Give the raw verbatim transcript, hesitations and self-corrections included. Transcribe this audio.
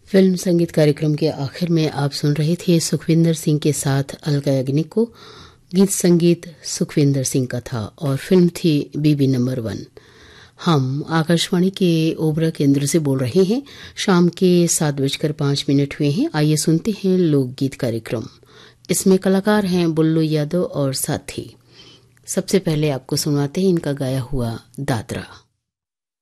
Film संगीत कार्यक्रम के आखिर में आप सुन रहे थे सुखविंदर सिंह के साथ अलका याग्निक को। गीत संगीत सुखविंदर सिंह का था और फिल्म थी बीबी नंबर वन। हम आकाशवाणी के ओबरा केंद्र से बोल रहे हैं। शाम के सात बजकर पांच मिनट हुए हैं। आइए सुनते हैं लोकगीत कार्यक्रम। इसमें कलाकार हैं बुल्लू यादव और साथी। सबसे पहले आपको सुनाते हैं इनका गाया हुआ दादरा।